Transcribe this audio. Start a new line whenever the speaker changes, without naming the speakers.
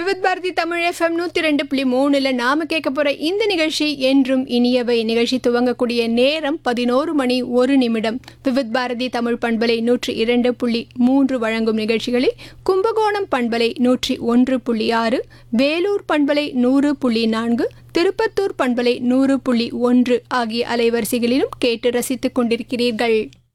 Vividh Bharathi Tamil FM 102.3 நாம கேட்க போற இந்த நிகழ்ச்சி என்றும் இனியவை. நிகழ்ச்சி துவங்கக்கூடிய நேரம் 11:01. விவித் பாரதி தமிழ் பண்பலை 102.3 வழங்கும் நிகழ்ச்சிகளில் கும்பகோணம் பண்பலை 101.6, வேலூர் பண்பலை 100.4, திருப்பத்தூர் பண்பலை 100.1 ஆகிய அலைவரிசைகளிலும் கேட்டு ரசித்துக் கொண்டிருக்கிறீர்கள்.